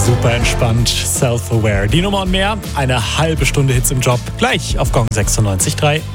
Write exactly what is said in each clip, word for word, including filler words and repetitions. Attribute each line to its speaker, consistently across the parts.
Speaker 1: Super entspannt, self-aware. Die Nummer und mehr, eine halbe Stunde Hits im Job, gleich auf Gong sechsundneunzig Komma drei.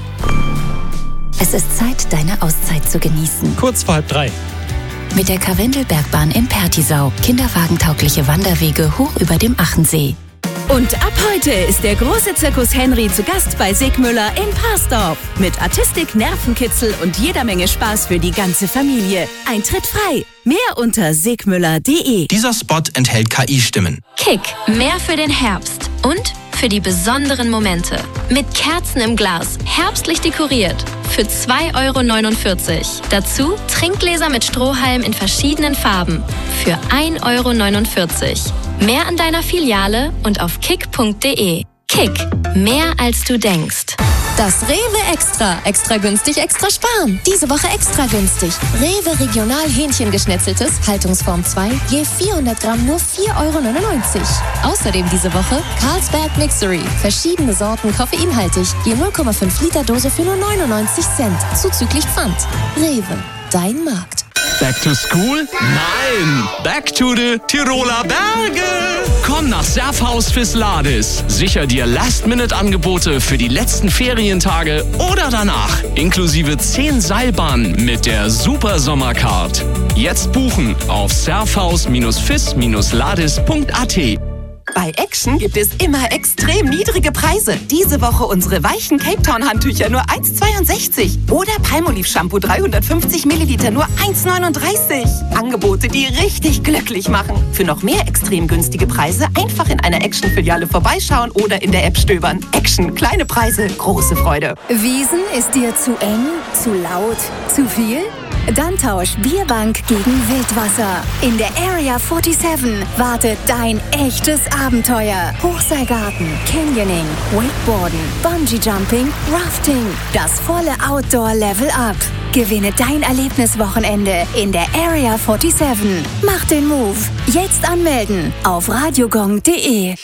Speaker 2: Es ist Zeit, deine Auszeit zu genießen.
Speaker 1: Kurz vor halb drei.
Speaker 2: Mit der Karwendelbergbahn in Pertisau. Kinderwagentaugliche Wanderwege hoch über dem Achensee.
Speaker 3: Und ab heute ist der große Zirkus Henry zu Gast bei Sigmüller in Parsdorf. Mit Artistik, Nervenkitzel und jeder Menge Spaß für die ganze Familie. Eintritt frei. Mehr unter sigmüller punkt de.
Speaker 4: Dieser Spot enthält K I-Stimmen.
Speaker 5: Kick, mehr für den Herbst und für die besonderen Momente. Mit Kerzen im Glas, herbstlich dekoriert. Für zwei Euro neunundvierzig. Dazu Trinkgläser mit Strohhalm in verschiedenen Farben. Für ein Euro neunundvierzig. Mehr an deiner Filiale und auf kick punkt de. Kick, mehr als du denkst.
Speaker 6: Das Rewe Extra. Extra günstig, extra sparen. Diese Woche extra günstig. Rewe Regional Hähnchengeschnetzeltes, Haltungsform zwei, je vierhundert Gramm nur vier Euro neunundneunzig. Außerdem diese Woche Carlsberg Mixery. Verschiedene Sorten koffeinhaltig, je null Komma fünf Liter Dose für nur neunundneunzig Cent. Zuzüglich Pfand. Rewe, dein Markt.
Speaker 7: Back to school? Nein! Back to the Tiroler Berge! Komm nach Surfhaus Fisladis. Sicher dir Last-Minute-Angebote für die letzten Ferientage oder danach. Inklusive zehn Seilbahnen mit der Super Sommercard. Jetzt buchen auf surfhaus fis ladis punkt a t.
Speaker 8: Bei Action gibt es immer extrem niedrige Preise. Diese Woche unsere weichen Cape Town Handtücher nur eins Komma zweiundsechzig. Oder Palmolive Shampoo dreihundertfünfzig Milliliter nur eins Komma neununddreißig. Angebote, die richtig glücklich machen. Für noch mehr extrem günstige Preise einfach in einer Action-Filiale vorbeischauen oder in der App stöbern. Action, kleine Preise, große Freude.
Speaker 9: Wiesen ist dir zu eng, zu laut, zu viel? Dann tausch Bierbank gegen Wildwasser. In der Area siebenundvierzig wartet dein echtes Abenteuer. Hochseilgarten, Canyoning, Wakeboarden, Bungee-Jumping, Rafting. Das volle Outdoor-Level-Up. Gewinne dein Erlebniswochenende in der Area siebenundvierzig. Mach den Move. Jetzt anmelden auf radiogong punkt de.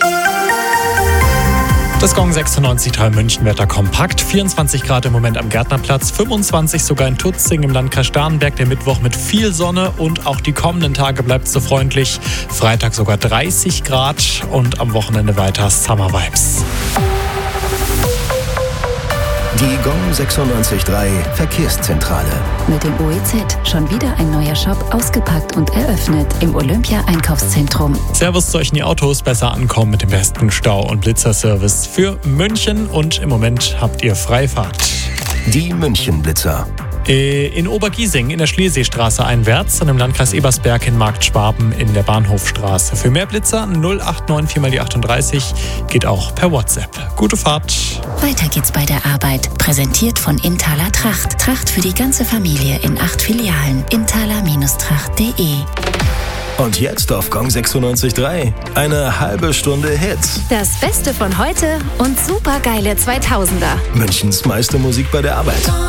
Speaker 1: Das Gong sechsundneunzig Komma drei München-Wetter kompakt. vierundzwanzig Grad im Moment am Gärtnerplatz, fünfundzwanzig sogar in Tutzing im Landkreis Starnberg. Der Mittwoch mit viel Sonne und auch die kommenden Tage bleibt es so freundlich. Freitag sogar dreißig Grad und am Wochenende weiter Summer Vibes.
Speaker 10: Die Gong sechsundneunzig Komma drei Verkehrszentrale.
Speaker 2: Mit dem O E Z schon wieder ein neuer Shop ausgepackt und eröffnet im Olympia-Einkaufszentrum.
Speaker 1: Servus zu euch in die Autos, besser ankommen mit dem besten Stau- und Blitzerservice für München und im Moment habt ihr Freifahrt.
Speaker 10: Die München-Blitzer.
Speaker 1: In Obergiesing in der Schlesiestraße einwärts und im Landkreis Ebersberg in Marktschwaben in der Bahnhofstraße. Für mehr Blitzer null acht neun vier mal die achtunddreißig geht auch per WhatsApp. Gute Fahrt.
Speaker 2: Weiter geht's bei der Arbeit. Präsentiert von Inthaler Tracht. Tracht für die ganze Familie in acht Filialen. inthaler Tracht punkt de.
Speaker 10: Und jetzt auf Gong sechsundneunzig Komma drei eine halbe Stunde Hits.
Speaker 9: Das Beste von heute und supergeile zweitausender.
Speaker 10: Münchens meiste Musik bei der Arbeit.